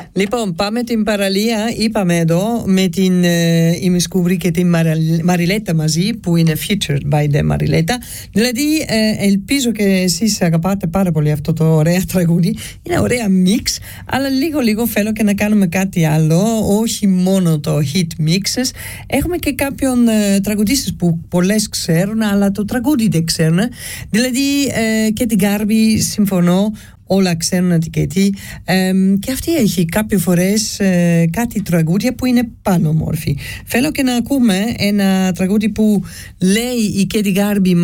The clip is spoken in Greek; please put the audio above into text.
Λοιπόν, πάμε την παραλία, είπαμε εδώ, με την Ημισκούβρη και την Μαριλέτα μαζί, που είναι featured by the Μαριλέτα. Δηλαδή, ελπίζω και εσείς αγαπάτε πάρα πολύ αυτό το ωραίο τραγούδι. Είναι ωραία mix, αλλά λίγο θέλω και να κάνουμε κάτι άλλο, όχι μόνο το hit mixes. Έχουμε και κάποιον τραγουδίστες που πολλές ξέρουν, αλλά το τραγούδι δεν ξέρουν. Δηλαδή, και την Γκάρμπι, συμφωνώ, όλα ξέρουν και τι. Και αυτή έχει κάποιες φορές κάτι τραγούδια που είναι πανομόρφη. Θέλω και να ακούμε ένα τραγούδι που λέει η Κέτι Γκάρμπι